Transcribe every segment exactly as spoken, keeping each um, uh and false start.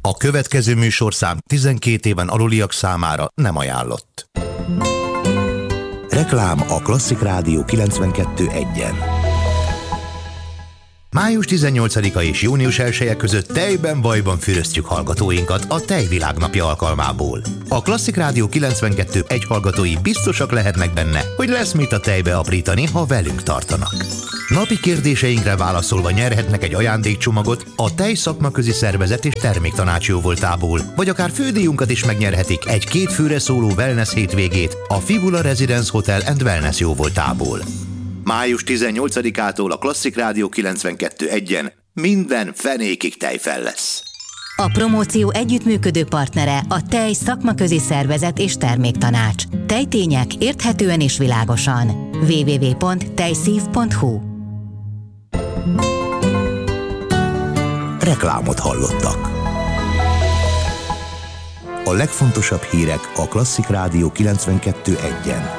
A következő műsorszám tizenkét éven aluliak számára nem ajánlott. Reklám a Klasszik Rádió kilencvenkettő egyen. május tizennyolcadika és június elseje között tejben vajban füröztjük hallgatóinkat a Tejvilágnapja alkalmából. A Klasszik Rádió kilencvenkettő egy hallgatói biztosak lehetnek benne, hogy lesz mit a tejbe aprítani, ha velünk tartanak. Napi kérdéseinkre válaszolva nyerhetnek egy ajándékcsomagot a Tej Szakmaközi Szervezet és Terméktanács jóvoltából, vagy akár fődíjunkat is megnyerhetik egy két főre szóló wellness hétvégét a Fibula Residence Hotel and Wellness jóvoltából. május tizennyolcadikától a Klasszik Rádió kilencvenkettő egyen minden fenékig tejfel lesz. A promóció együttműködő partnere a Tej Szakmaközi Szervezet és Terméktanács. Tejtények érthetően és világosan. double-u double-u double-u pont tejszív pont hu. Reklámot hallottak. A legfontosabb hírek a Klasszik Rádió kilencvenkettő egyen.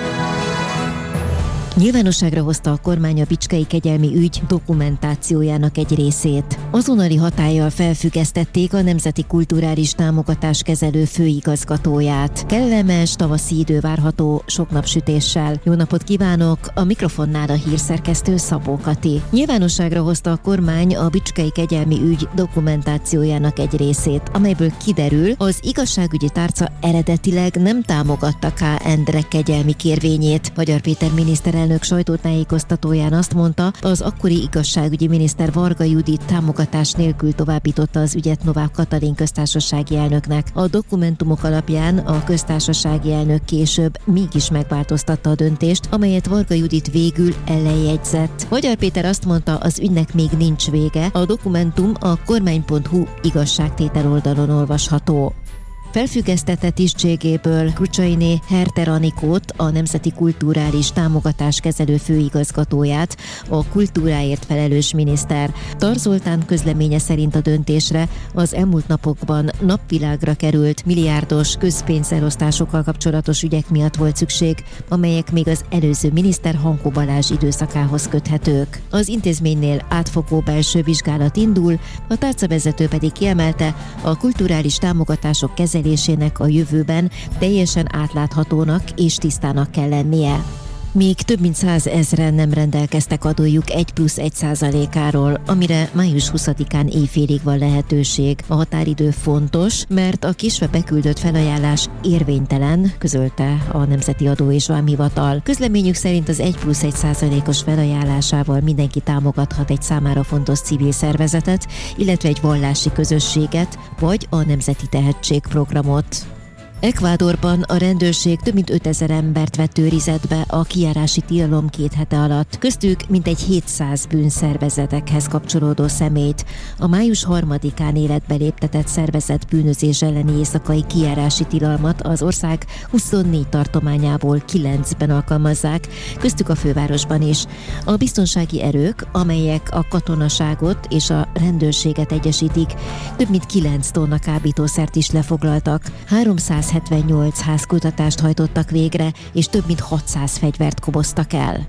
Nyilvánosságra hozta a kormány a Bicskei Kegyelmi ügy dokumentációjának egy részét. Azonnali hatállyal felfüggesztették a Nemzeti Kulturális Támogatás kezelő főigazgatóját. Kellemes tavaszi idő várható sok napsütéssel. Jó napot kívánok! A mikrofonnál a hírszerkesztő Szabó Kati. Nyilvánosságra hozta a kormány a Bicskei Kegyelmi ügy dokumentációjának egy részét, amelyből kiderül, az igazságügyi tárca eredetileg nem támogatta K. Endre kegyelmi kérvényét. Magyar Péter miniszterelnök elnök sajtótájékoztatóján azt mondta, az akkori igazságügyi miniszter Varga Judit támogatás nélkül továbbította az ügyet Novák Katalin köztársasági elnöknek. A dokumentumok alapján a köztársasági elnök később mégis megváltoztatta a döntést, amelyet Varga Judit végül ellenjegyzett. Magyar Péter azt mondta, az ügynek még nincs vége, a dokumentum a kormány pont hu igazságtétel oldalon olvasható. Felfüggesztette tisztségéből Krucsainé Herter Anikót, a Nemzeti Kulturális Támogatás kezelő főigazgatóját, a kultúráért felelős miniszter. Tar Zoltán közleménye szerint a döntésre az elmúlt napokban napvilágra került milliárdos közpénzelosztásokkal kapcsolatos ügyek miatt volt szükség, amelyek még az előző miniszter Hankó Balázs időszakához köthetők. Az intézménynél átfogó belső vizsgálat indul, a tárcavezető pedig kiemelte, a kulturális támogatások kezelésének a jövőben teljesen átláthatónak és tisztának kell lennie. Még több mint százezren nem rendelkeztek adójuk egy plusz egy százalékáról, amire május huszadikán éjfélig van lehetőség. A határidő fontos, mert a késve beküldött felajánlás érvénytelen, közölte a Nemzeti Adó és Vámhivatal. Közleményük szerint az egy plusz egy százalékos felajánlásával mindenki támogathat egy számára fontos civil szervezetet, illetve egy vallási közösséget, vagy a Nemzeti Tehetségprogramot. Ecuadorban a rendőrség több mint ötezer embert vett őrizetbe a kijárási tilalom két hete alatt, köztük mintegy hétszáz bűnszervezetekhez kapcsolódó személyt. A május harmadikán életbe léptetett szervezett bűnözés elleni éjszakai kijárási tilalmat az ország huszonnégy tartományából kilencben alkalmazzák, köztük a fővárosban is. A biztonsági erők, amelyek a katonaságot és a rendőrséget egyesítik, több mint kilenc tonna kábítószert is lefoglaltak, háromszázhetvennyolc házkutatást hajtottak végre, és több mint hatszáz fegyvert koboztak el.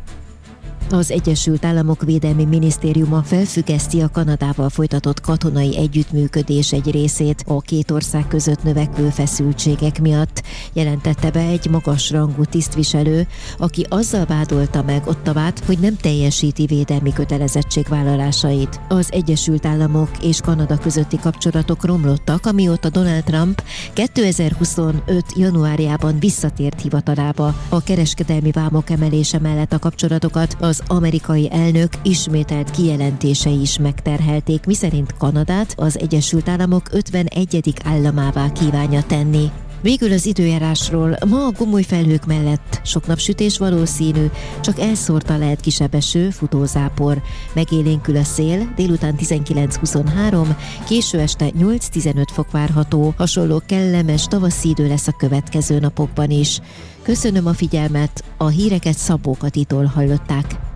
Az Egyesült Államok Védelmi Minisztériuma felfüggeszti a Kanadával folytatott katonai együttműködés egy részét a két ország között növekvő feszültségek miatt, jelentette be egy magasrangú tisztviselő, aki azzal vádolta meg Ottawát, hogy nem teljesíti védelmi kötelezettségvállalásait. Az Egyesült Államok és Kanada közötti kapcsolatok romlottak, amióta Donald Trump kétezer-huszonöt. januárjában visszatért hivatalába. A kereskedelmi vámok emelése mellett a kapcsolatokat az amerikai elnök ismételt kijelentései is megterhelték, miszerint Kanadát az Egyesült Államok ötvenegyedik államává kívánja tenni. Végül az időjárásról: ma a gomoly felhők mellett sok napsütés valószínű, csak elszórtan lehet kisebb eső, futózápor. Megélénkül a szél, délután tizenkilenc-huszonhárom, késő este nyolc-tizenöt fok várható. Hasonló kellemes tavaszi idő lesz a következő napokban is. Köszönöm a figyelmet, a híreket Szabó Katitól hallották.